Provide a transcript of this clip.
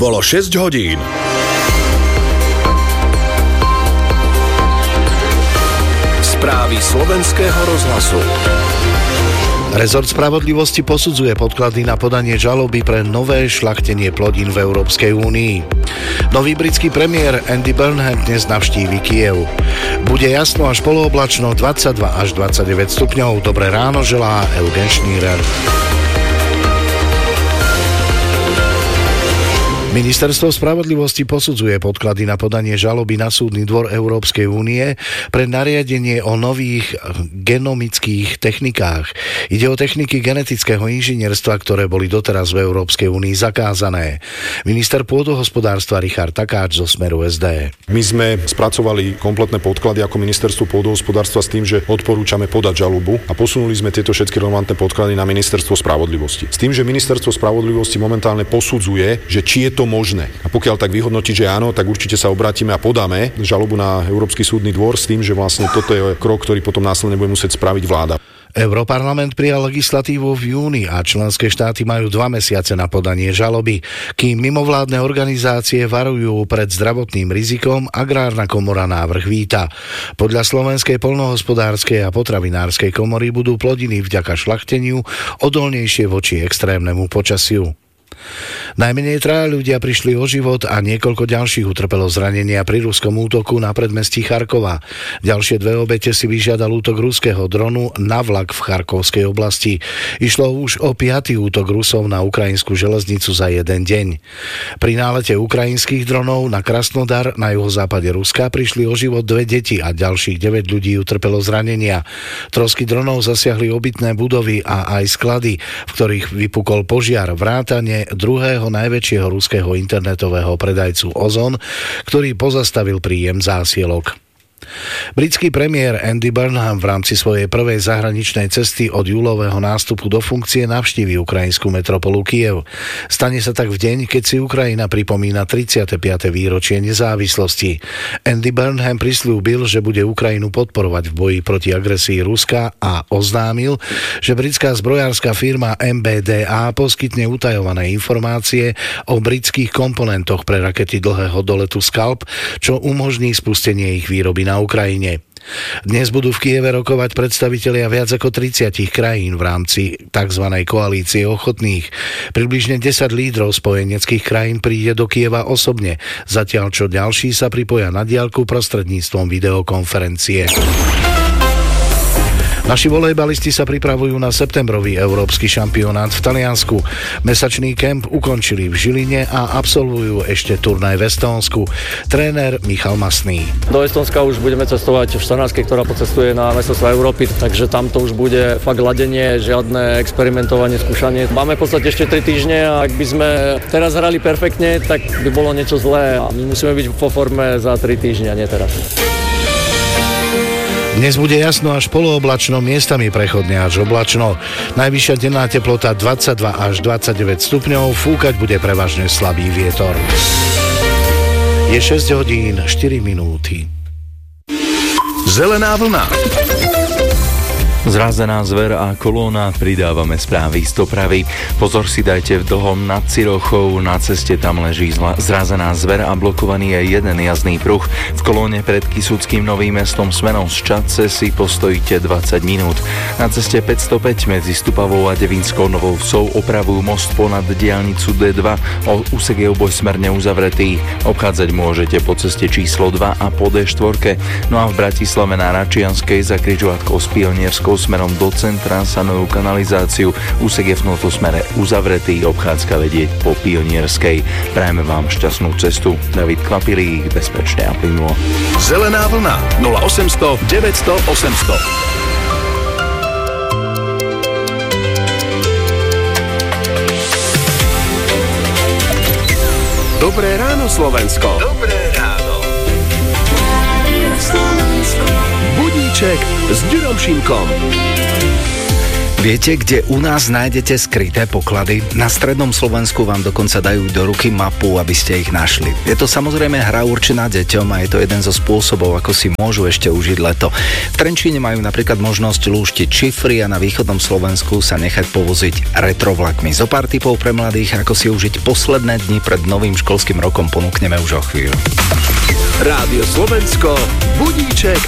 bolo 6 hodín. Správy Slovenského rozhlasu. Rezort spravodlivosti posudzuje podklady na podanie žaloby pre nové šľachtenie plodín v Európskej únii. Nový britský premiér Andy Burnham dnes navštívi Kyjev. Bude jasno až polooblačno, 22 až 29 stupňov. Dobré ráno želá Eugen Šnírer. Ministerstvo spravodlivosti posudzuje podklady na podanie žaloby na Súdny dvor Európskej únie pre nariadenie o nových genomických technikách. Ide o techniky genetického inžinierstva, ktoré boli doteraz v Európskej únii zakázané. Minister pôdohospodárstva Richard Takáč zo Smeru SD. My sme spracovali kompletné podklady ako ministerstvo pôdohospodárstva s tým, že odporúčame podať žalobu a posunuli sme tieto všetky relevantné podklady na ministerstvo spravodlivosti. S tým, že ministerstvo spravodlivosti momentálne posudzuje, že či je to možné. A pokiaľ tak vyhodnotí, že áno, tak určite sa obrátime a podáme žalobu na Európsky súdny dvor s tým, že vlastne toto je krok, ktorý potom následne bude musieť spraviť vláda. Europarlament prijal legislatívu v júni a členské štáty majú 2 mesiace na podanie žaloby. Kým mimovládne organizácie varujú pred zdravotným rizikom, Agrárna komora návrh víta. Podľa Slovenskej poľnohospodárskej a potravinárskej komory budú plodiny vďaka šľachteniu odolnejšie voči extrémnemu počasiu. Najmenej 3 ľudia prišli o život a niekoľko ďalších utrpelo zranenia pri ruskom útoku na predmestí Charkova. Ďalšie 2 obete si vyžiadal útok ruského dronu na vlak v Charkovskej oblasti. Išlo už o 5. útok Rusov na ukrajinskú železnicu za jeden deň. Pri nálete ukrajinských dronov na Krasnodar na juhozápade Ruska prišli o život 2 deti a ďalších 9 ľudí utrpelo zranenia. Trosky dronov zasiahli obytné budovy a aj sklady, v ktorých vypukol požiar, vrátane druhého najväčšieho ruského internetového predajcu Ozon, ktorý pozastavil príjem zásielok. Britský premiér Andy Burnham v rámci svojej prvej zahraničnej cesty od júlového nástupu do funkcie navštíví ukrajinskú metropolu Kyjev. Stane sa tak v deň, keď si Ukrajina pripomína 35. výročie nezávislosti. Andy Burnham prisľúbil, že bude Ukrajinu podporovať v boji proti agresii Ruska a oznámil, že britská zbrojárska firma MBDA poskytne utajované informácie o britských komponentoch pre rakety dlhého doletu Scalp, čo umožní spustenie ich výroby na Ukrajine. Dnes budú v Kyjeve rokovať predstavitelia viac ako 30 krajín v rámci tzv. Koalície ochotných. Približne 10 lídrov spojeneckých krajín príde do Kyjeva osobne, zatiaľ čo ďalší sa pripoja na diaľku prostredníctvom videokonferencie. Naši volejbalisti sa pripravujú na septembrový európsky šampionát v Taliansku. Mesačný kemp ukončili v Žiline a absolvujú ešte turnaj v Estónsku. Tréner Michal Masný. Do Estónska už budeme cestovať v 14, ktorá pocestuje na mestrovstvá Európy, takže tam to už bude fakt ladenie, žiadne experimentovanie, skúšanie. Máme v podstate ešte 3 týždne a ak by sme teraz hrali perfektne, tak by bolo niečo zlé a my musíme byť po forme za 3 týždne, a nie teraz. Dnes bude jasno až polooblačno, miestami prechodne až oblačno. Najvyššia denná teplota 22 až 29 stupňov, fúkať bude prevažne slabý vietor. Je 6 hodín 4 minúty. Zelená vlna. Zrazená zver a kolóna, pridávame správy z dopravy. Pozor si dajte v Dlhom nad Cirochou, na ceste tam leží zrazená zver a blokovaný je jeden jazdný pruh. V kolóne pred Kysuckým Novým Mestom smerom z Čadce si postojíte 20 minút. Na ceste 505 medzi Stupavou a Devinskou Novou Vsou opravujú most ponad diaľnicu D2, úsek je obojsmerne uzavretý. Obchádzať môžete po ceste číslo 2 a po D4. No a v Bratislave na Račianskej za križovatkou s Pionierskou smerom do centra sanujú kanalizáciu. Úsek je v tomto smere uzavretý, obchádzka vedieť po Pionierskej. Prajeme vám šťastnú cestu. David Kvapilík, bezpečne a plynulo. Zelená vlna 0800 900 800. Dobré ráno, Slovensko. Dobré ráno. Budíček s Ďurom Šimkom. Viete, kde u nás nájdete skryté poklady? Na strednom Slovensku vám dokonca dajú do ruky mapu, aby ste ich našli. Je to samozrejme hra určená deťom a je to jeden zo spôsobov, ako si môžu ešte užiť leto. V Trenčíne majú napríklad možnosť lúštiť šifry a na východnom Slovensku sa nechať povoziť retrovlakmi. Zo pár tipov pre mladých, ako si užiť posledné dni pred novým školským rokom, ponúkneme už o chvíľu. Rádio Slovensko, budíček